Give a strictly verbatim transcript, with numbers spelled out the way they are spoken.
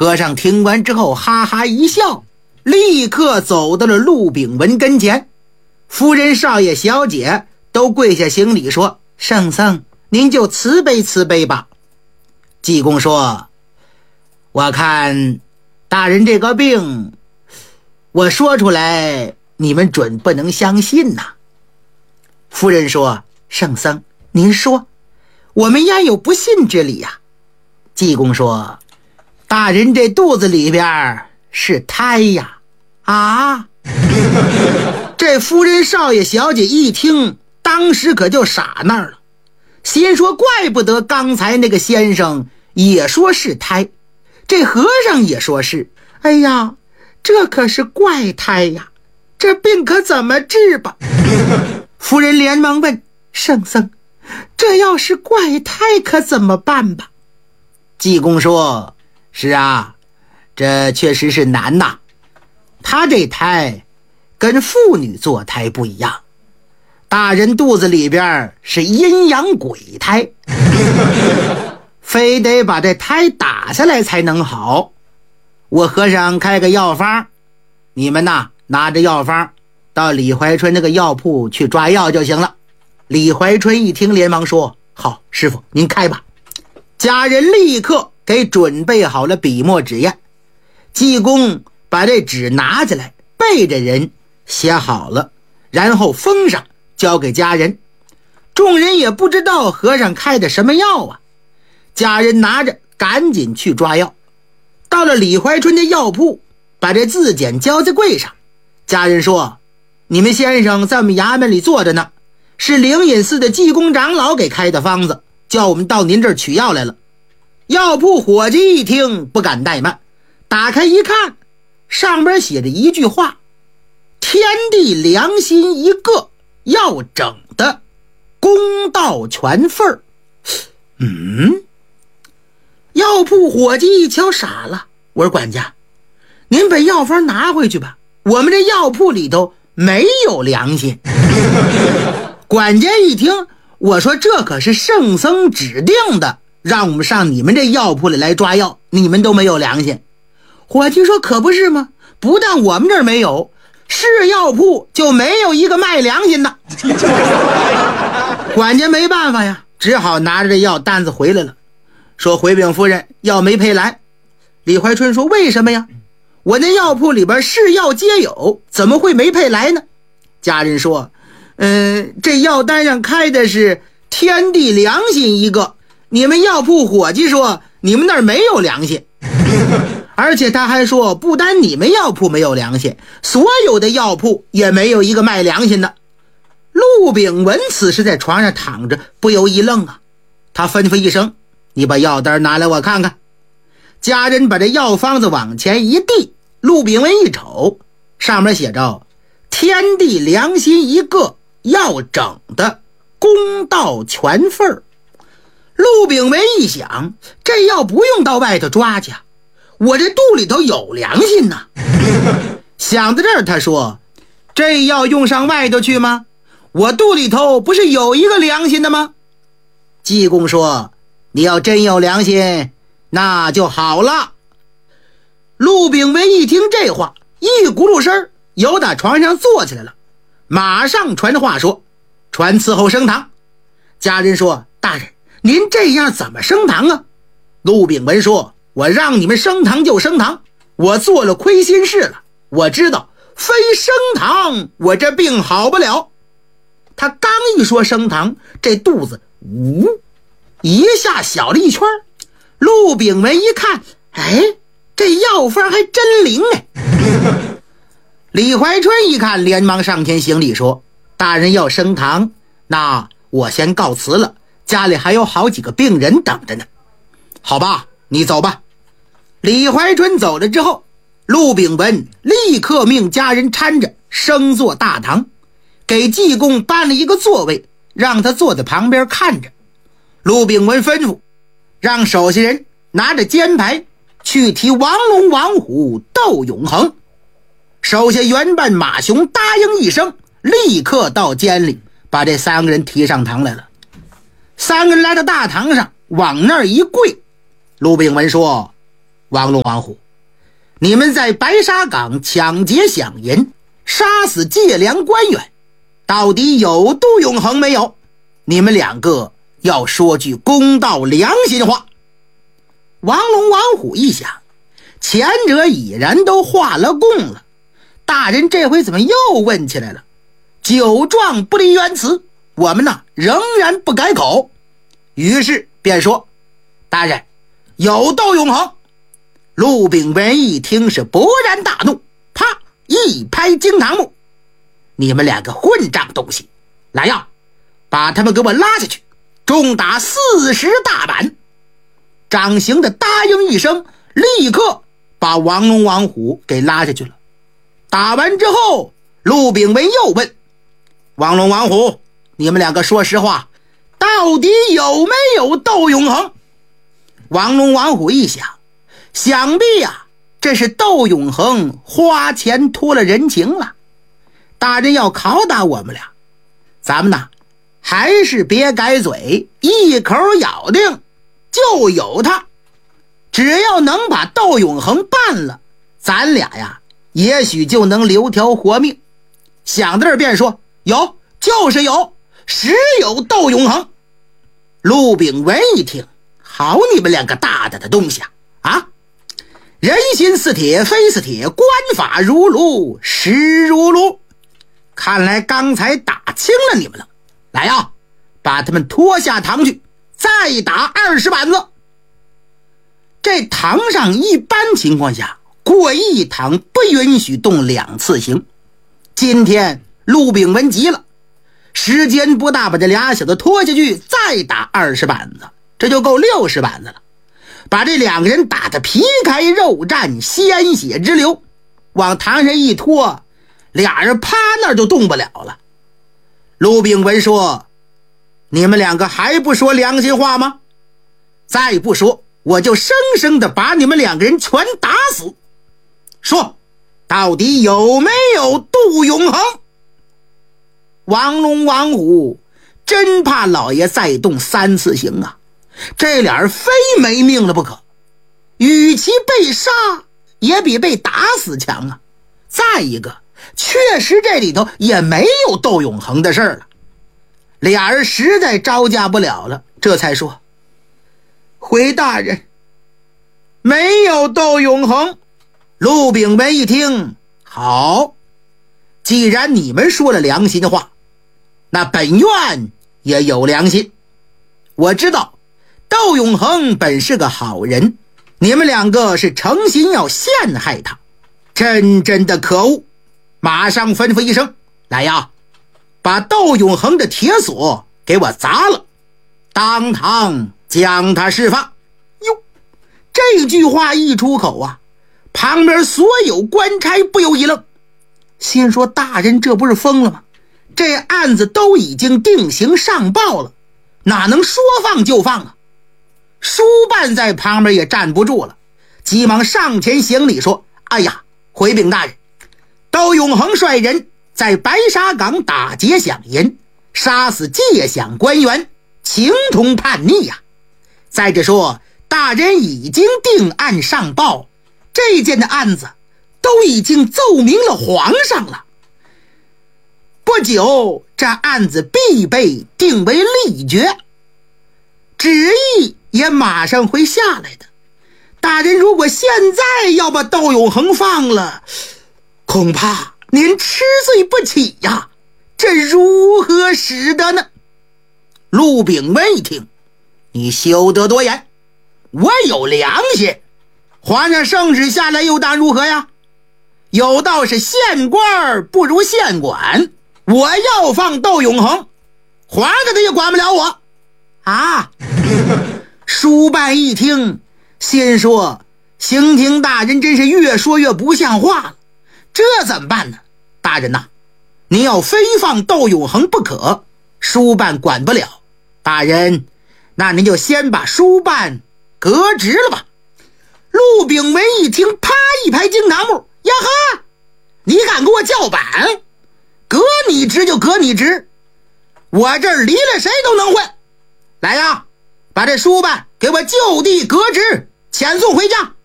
和尚听完之后哈哈一笑，立刻走到了陆炳文跟前。夫人、少爷、小姐都跪下行礼说：圣僧，您就慈悲慈悲吧。济公说：我看大人这个病，我说出来你们准不能相信呐。夫人说：圣僧，您说，我们焉有不信之理呀？济公说：大人这肚子里边是胎呀。啊这夫人、少爷、小姐一听，当时可就傻那儿了，心说怪不得刚才那个先生也说是胎，这和尚也说是，哎呀，这可是怪胎呀，这病可怎么治吧？夫人连忙问：圣僧，这要是怪胎可怎么办吧？济公说：是啊，这确实是难呐。他这胎跟妇女做胎不一样，大人肚子里边是阴阳鬼胎，非得把这胎打下来才能好。我和尚开个药方，你们呐拿着药方到李怀春那个药铺去抓药就行了。李怀春一听连忙说：好，师傅您开吧。家人立刻给准备好了笔墨纸砚，济公把这纸拿起来，背着人写好了，然后封上交给家人。众人也不知道和尚开的什么药啊，家人拿着赶紧去抓药。到了李怀春的药铺，把这字简交在柜上。家人说：你们先生在我们衙门里坐着呢，是灵隐寺的济公长老给开的方子，叫我们到您这儿取药来了。药铺伙计一听不敢怠慢，打开一看，上边写着一句话：天地良心一个，要整的公道全份儿。嗯，药铺伙计一瞧傻了，我说管家，您把药方拿回去吧，我们这药铺里头没有良心。管家一听，我说这可是圣僧指定的，让我们上你们这药铺里来抓药，你们都没有良心。伙计说可不是吗？不但我们这儿没有，是药铺就没有一个卖良心的。管家没办法呀，只好拿着这药单子回来了，说回禀夫人，药没配来。李怀春说：为什么呀？我那药铺里边是药皆有，怎么会没配来呢？家人说：嗯，这药单上开的是天地良心一个，你们药铺伙计说你们那儿没有良心。而且他还说，不单你们药铺没有良心，所有的药铺也没有一个卖良心的。陆炳文此时在床上躺着，不由一愣啊，他吩咐一声：你把药单拿来我看看。家人把这药方子往前一递，陆炳文一瞅，上面写着天地良心一个，要整的公道全份儿。陆炳文一想，这药不用到外头抓去，我这肚里头有良心呐。想到这儿，他说：这药用上外头去吗？我肚里头不是有一个良心的吗？济公说：你要真有良心，那就好了。陆炳文一听这话，一咕噜声由打床上坐起来了，马上传话说：传伺候升堂。家人说：大人，您这样怎么升堂啊？陆炳文说：我让你们升堂就升堂，我做了亏心事了，我知道非升堂我这病好不了。他刚一说升堂，这肚子呜一下小了一圈。陆炳文一看，哎，这药方还真灵哎。李怀春一看，连忙上前行礼说：大人要升堂，那我先告辞了，家里还有好几个病人等着呢。好吧，你走吧。李怀春走了之后，陆炳文立刻命家人搀着升坐大堂，给济公搬了一个座位，让他坐在旁边看着。陆炳文吩咐让手下人拿着肩牌去提王龙、王虎、窦永恒。手下原办马雄答应一声，立刻到监里把这三个人提上堂来了。三个人来到大堂上，往那儿一跪。陆炳文说： 王龙王虎，你们在白沙岗抢劫饷银，杀死借粮官员，到底有杜永恒没有？你们两个要说句公道良心话。王龙王虎一想，前者已然都画了供了，大人这回怎么又问起来了？酒壮不离原词，我们呢仍然不改口，于是便说：大人，有窦永恒。陆炳文一听是勃然大怒，啪一拍惊堂木：你们两个混账东西，来呀，把他们给我拉下去，重打四十大板。掌刑的答应一声，立刻把王龙王虎给拉下去了。打完之后，陆炳文又问：王龙王虎，你们两个说实话，到底有没有窦永恒？王龙王虎一想，想必呀、啊，这是窦永恒花钱托了人情了。大人要拷打我们俩，咱们呢还是别改嘴，一口咬定就有他。只要能把窦永恒办了，咱俩呀也许就能留条活命。想到这儿便说：有，就是有，实有窦永恒。陆炳文一听，好你们两个大大的东西啊！啊，人心似铁，非似铁，官法如炉，实如炉。看来刚才打轻了你们了，来啊，把他们拖下堂去，再打二十板子。这堂上一般情况下过一堂不允许动两次刑。今天陆炳文急了，时间不大，把这俩小子拖下去，再打二十板子，这就够六十板子了。把这两个人打得皮开肉绽，鲜血直流，往堂上一拖，俩人趴那儿就动不了了。陆炳文说：你们两个还不说良心话吗？再不说，我就生生的把你们两个人全打死。说，到底有没有杜永恒？王龙王虎真怕老爷再动三次刑啊，这俩人非没命了不可，与其被杀也比被打死强啊。再一个，确实这里头也没有窦永恒的事儿了。俩人实在招架不了了，这才说：回大人，没有窦永恒。陆炳文一听，好，既然你们说了良心的话，那本院也有良心。我知道窦永恒本是个好人，你们两个是诚心要陷害他，真真的可恶。马上吩咐一声，来呀，把窦永恒的铁锁给我砸了，当堂将他释放。哟，这句话一出口啊，旁边所有官差不由一愣，心说大人这不是疯了吗？这案子都已经定刑上报了，哪能说放就放啊？书办在旁边也站不住了，急忙上前行礼说：哎呀，回禀大人，窦永恒率人在白沙岗打劫饷银，杀死借饷官员，情同叛逆呀、啊！再者说，大人已经定案上报，这件的案子都已经奏明了皇上了，不久这案子必被定为立决，旨意也马上会下来的。大人如果现在要把窦永恒放了，恐怕您吃罪不起呀，这如何使得呢？陆炳文一听，你休得多言，我有良心，皇上圣旨下来又当如何呀？有道是县官不如县管，我要放窦永恒，皇上他也管不了我啊！书办一听，心说刑庭大人真是越说越不像话了，这怎么办呢？大人呐，你要非放窦永恒不可，书办管不了。大人，那您就先把书办革职了吧。陆炳文一听，啪一拍惊堂木，呀哈，你敢给我叫板？革你职就革你职，我这儿离了谁都能混。来呀，把这书办给我就地革职，遣送回家。